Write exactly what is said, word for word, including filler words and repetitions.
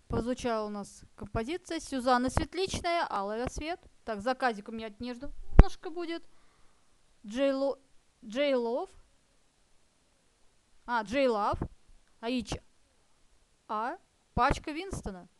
Прозвучала у нас композиция Сюзанна Светличная, Алый рассвет. Так, заказик у меня нежно немножко будет. Джей Ло... Джей Лов. А, Джей Лав. Аич А. Пачка Винстона.